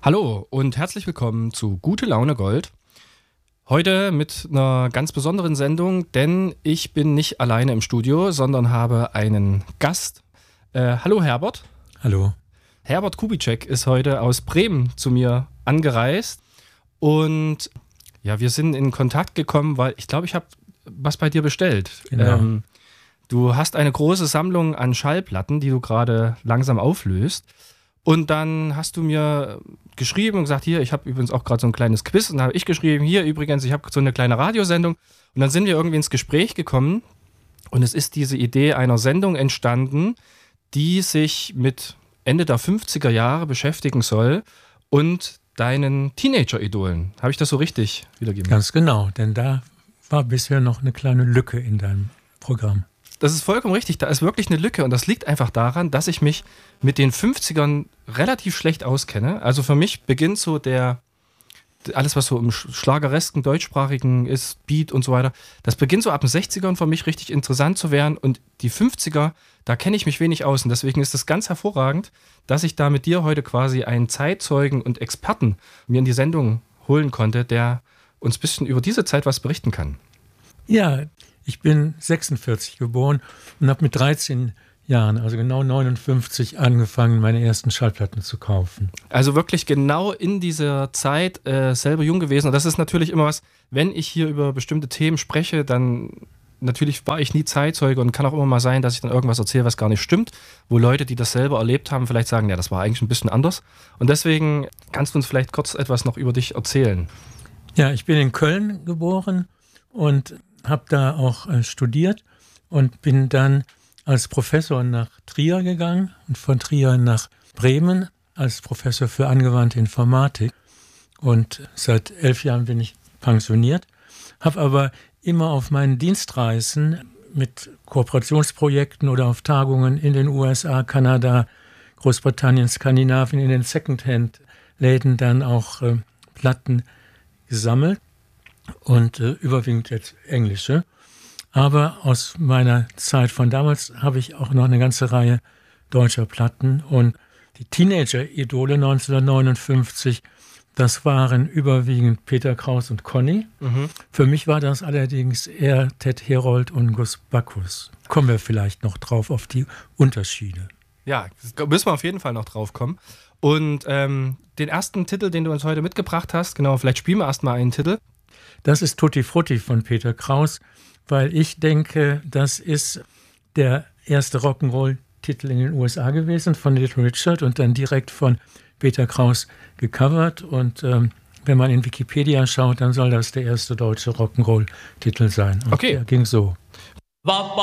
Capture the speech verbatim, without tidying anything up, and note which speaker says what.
Speaker 1: Hallo und herzlich willkommen zu Gute Laune Gold. Heute mit einer ganz besonderen Sendung, denn ich bin nicht alleine im Studio, sondern habe einen Gast. Äh, hallo Herbert.
Speaker 2: Hallo.
Speaker 1: Herbert Kubitschek ist heute aus Bremen zu mir angereist und ja, wir sind in Kontakt gekommen, weil ich glaube, ich habe was bei dir bestellt.
Speaker 2: Genau.
Speaker 1: Ähm, du hast eine große Sammlung an Schallplatten, die du gerade langsam auflöst. Und dann hast du mir geschrieben und gesagt, hier, ich habe übrigens auch gerade so ein kleines Quiz. Und dann habe ich geschrieben, hier übrigens, ich habe so eine kleine Radiosendung. Und dann sind wir irgendwie ins Gespräch gekommen. Und es ist diese Idee einer Sendung entstanden, die sich mit Ende der fünfziger Jahre beschäftigen soll und deinen Teenager-Idolen. Habe ich das so richtig wiedergegeben?
Speaker 2: Ganz genau, denn da war bisher noch eine kleine Lücke in deinem Programm.
Speaker 1: Das ist vollkommen richtig, da ist wirklich eine Lücke und das liegt einfach daran, dass ich mich mit den fünfzigern relativ schlecht auskenne. Also für mich beginnt so der, alles was so im schlageresken, deutschsprachigen ist, Beat und so weiter, das beginnt so ab den sechzigern für mich richtig interessant zu werden und die fünfziger, da kenne ich mich wenig aus und deswegen ist es ganz hervorragend, dass ich da mit dir heute quasi einen Zeitzeugen und Experten mir in die Sendung holen konnte, der uns ein bisschen über diese Zeit was berichten kann.
Speaker 2: Ja, ich bin sechsundvierzig geboren und habe mit dreizehn Jahren, also genau neunundfünfzig, angefangen, meine ersten Schallplatten zu kaufen.
Speaker 1: Also wirklich genau in dieser Zeit äh, selber jung gewesen. Und das ist natürlich immer was, wenn ich hier über bestimmte Themen spreche, dann natürlich war ich nie Zeitzeuge und kann auch immer mal sein, dass ich dann irgendwas erzähle, was gar nicht stimmt, wo Leute, die das selber erlebt haben, vielleicht sagen, ja, das war eigentlich ein bisschen anders. Und deswegen kannst du uns vielleicht kurz etwas noch über dich erzählen.
Speaker 2: Ja, ich bin in Köln geboren und habe da auch äh, studiert und bin dann als Professor nach Trier gegangen und von Trier nach Bremen als Professor für angewandte Informatik. Und seit elf Jahren bin ich pensioniert, habe aber immer auf meinen Dienstreisen mit Kooperationsprojekten oder auf Tagungen in den U S A, Kanada, Großbritannien, Skandinavien, in den Secondhand-Läden dann auch äh, Platten gesammelt. Und äh, überwiegend jetzt englische. Aber aus meiner Zeit von damals habe ich auch noch eine ganze Reihe deutscher Platten. Und die Teenager-Idole neunzehnhundertneunundfünfzig, das waren überwiegend Peter Kraus und Conny. Mhm. Für mich war das allerdings eher Ted Herold und Gus Backus. Kommen wir vielleicht noch drauf auf die Unterschiede.
Speaker 1: Ja, da müssen wir auf jeden Fall noch drauf kommen. Und ähm, den ersten Titel, den du uns heute mitgebracht hast, genau, vielleicht spielen wir erstmal einen Titel.
Speaker 2: Das ist Tutti Frutti von Peter Kraus, weil ich denke, das ist der erste Rock'n'Roll-Titel in den U S A gewesen von Little Richard und dann direkt von Peter Kraus gecovert. Und ähm, wenn man in Wikipedia schaut, dann soll das der erste deutsche Rock'n'Roll-Titel sein. Und
Speaker 1: okay.
Speaker 2: Der ging so.